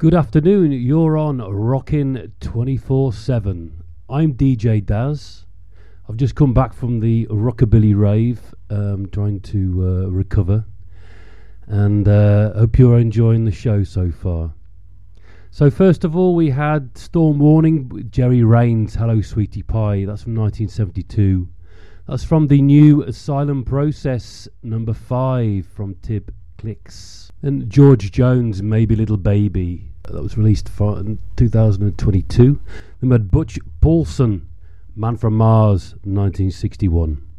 Good afternoon, you're on Rockin' 24/7. I'm DJ Daz. I've just come back from the Rockabilly rave, trying to recover, and hope you're enjoying the show so far. So first of all, we had Storm Warning with Jerry Raines, Hello Sweetie Pie. That's from 1972. That's from the new Asylum Process number 5 from Tib Clicks. And George Jones, Maybe Little Baby. That was released in 2022. Then we had Butch Paulson, Man from Mars, 1961.